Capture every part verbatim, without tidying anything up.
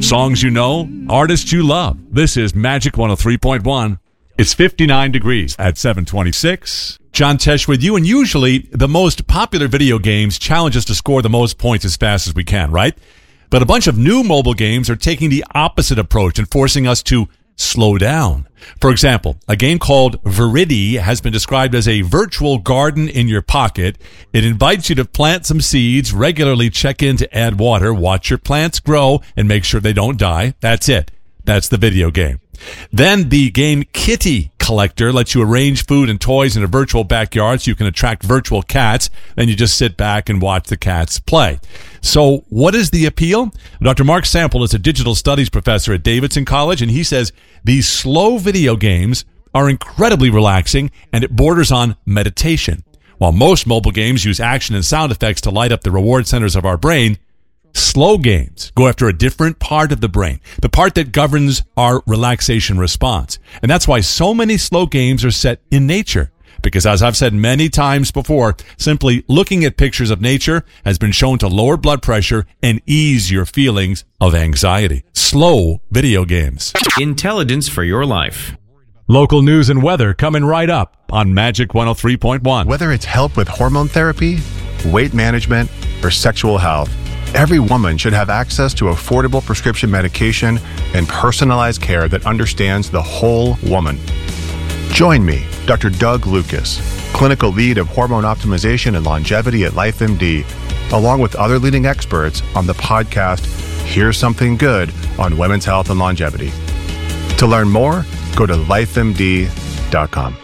Songs you know, artists you love. This is Magic one oh three point one. It's fifty-nine degrees at seven twenty-six. John Tesh with you, and usually the most popular video games challenge us to score the most points as fast as we can, right? But a bunch of new mobile games are taking the opposite approach and forcing us to slow down. For example, a game called Viridi has been described as a virtual garden in your pocket. It invites you to plant some seeds, regularly check in to add water, watch your plants grow, and make sure they don't die. That's it. That's the video game. Then the game Kitty Collector lets you arrange food and toys in a virtual backyard so you can attract virtual cats. Then you just sit back and watch the cats play. So what is the appeal? Doctor Mark Sample is a digital studies professor at Davidson College, and he says these slow video games are incredibly relaxing, and it borders on meditation. While most mobile games use action and sound effects to light up the reward centers of our brain, slow games go after a different part of the brain, the part that governs our relaxation response. And that's why so many slow games are set in nature. Because as I've said many times before, simply looking at pictures of nature has been shown to lower blood pressure and ease your feelings of anxiety. Slow video games. Intelligence for your life. Local news and weather coming right up on Magic one oh three point one. Whether it's help with hormone therapy, weight management, or sexual health, every woman should have access to affordable prescription medication and personalized care that understands the whole woman. Join me, Doctor Doug Lucas, clinical lead of hormone optimization and longevity at LifeMD, along with other leading experts on the podcast, Here's Something Good on Women's Health and Longevity. To learn more, go to life M D dot com.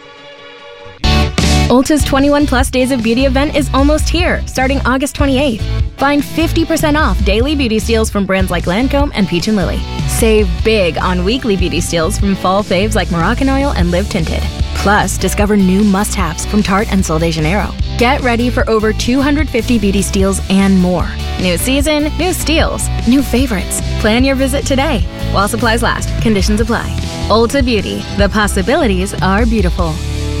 Ulta's twenty-one plus Days of Beauty event is almost here, starting August twenty-eighth. Find fifty percent off daily beauty steals from brands like Lancome and Peach and Lily. Save big on weekly beauty steals from fall faves like Moroccan Oil and Live Tinted. Plus, discover new must-haves from Tarte and Sol de Janeiro. Get ready for over two hundred fifty beauty steals and more. New season, new steals, new favorites. Plan your visit today. While supplies last, conditions apply. Ulta Beauty. The possibilities are beautiful.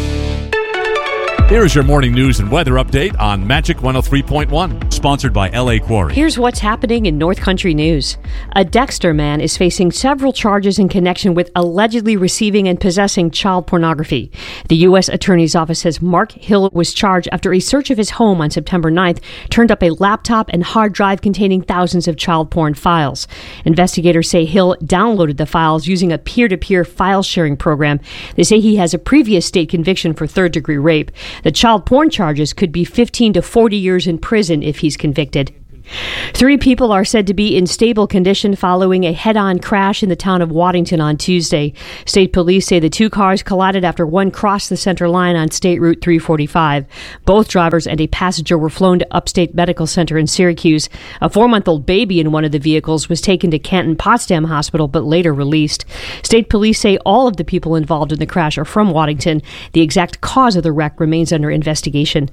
Here is your morning news and weather update on Magic one oh three point one, sponsored by L A Quarry. Here's what's happening in North Country news. A Dexter man is facing several charges in connection with allegedly receiving and possessing child pornography. The U S Attorney's Office says Mark Hill was charged after a search of his home on September ninth turned up a laptop and hard drive containing thousands of child porn files. Investigators say Hill downloaded the files using a peer-to-peer file sharing program. They say he has a previous state conviction for third-degree rape. The child porn charges could be fifteen to forty years in prison if he's convicted. Three people are said to be in stable condition following a head-on crash in the town of Waddington on Tuesday. State police say the two cars collided after one crossed the center line on State Route three forty-five. Both drivers and a passenger were flown to Upstate Medical Center in Syracuse. A four-month-old baby in one of the vehicles was taken to Canton Potsdam Hospital but later released. State police say all of the people involved in the crash are from Waddington. The exact cause of the wreck remains under investigation.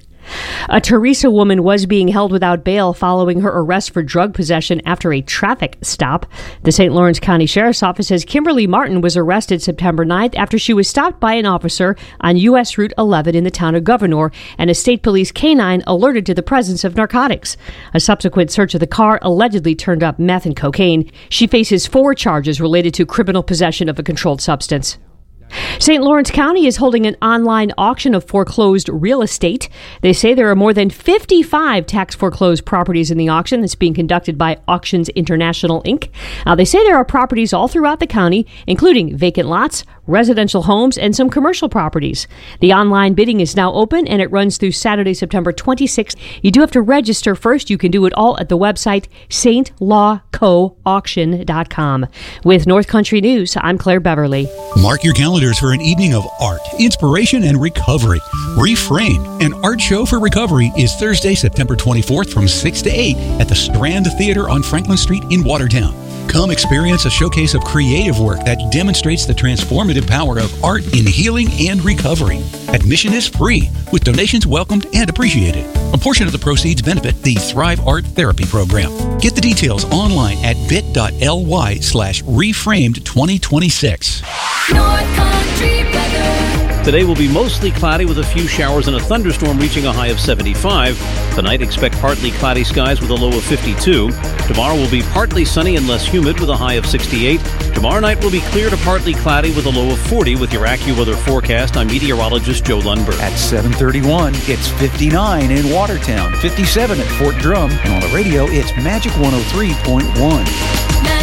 A Teresa woman was being held without bail following her arrest for drug possession after a traffic stop. The Saint Lawrence County Sheriff's Office says Kimberly Martin was arrested September ninth after she was stopped by an officer on U S Route eleven in the town of Gouverneur, and a state police canine alerted to the presence of narcotics. A subsequent search of the car allegedly turned up meth and cocaine. She faces four charges related to criminal possession of a controlled substance. Saint Lawrence County is holding an online auction of foreclosed real estate. They say there are more than fifty-five tax foreclosed properties in the auction that's being conducted by Auctions International, Incorporated. Now, they say there are properties all throughout the county, including vacant lots, residential homes, and some commercial properties. The online bidding is now open, and it runs through Saturday, September twenty-sixth. You do have to register first. You can do it all at the website saint law co auction dot com. With North Country News, I'm Claire Beverly. Mark your calendars for an evening of art, inspiration, and recovery. Reframed, an art show for recovery, is Thursday, September twenty-fourth from six to eight at the Strand Theater on Franklin Street in Watertown. Come experience a showcase of creative work that demonstrates the transformative power of art in healing and recovery. Admission is free, with donations welcomed and appreciated. A portion of the proceeds benefit the Thrive Art Therapy Program. Get the details online at bit.ly slash reframed 2026. North Country weather. Today will be mostly cloudy with a few showers and a thunderstorm reaching a high of seventy-five. Tonight, expect partly cloudy skies with a low of fifty-two. Tomorrow will be partly sunny and less humid with a high of sixty-eight. Tomorrow night will be clear to partly cloudy with a low of forty. With your AccuWeather forecast, I'm meteorologist Joe Lundberg. At seven thirty-one, it's fifty-nine in Watertown, fifty-seven at Fort Drum, and on the radio, it's Magic one oh three point one.